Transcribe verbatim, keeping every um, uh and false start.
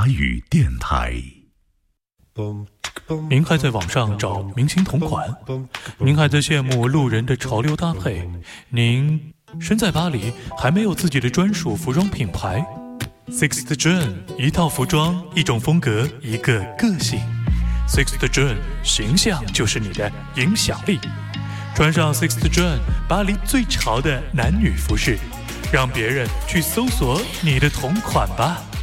语电台。 您还在网上找明星同款？您还在羡慕路人的潮流搭配？您身在巴黎，还没有自己的专属服装品牌 ？Sixth June， 一套服装，一种风格，一个个性。Sixth June， 形象就是你的影响力。穿上 Sixth June， 巴黎最潮的男女服饰，让别人去搜索你的同款吧。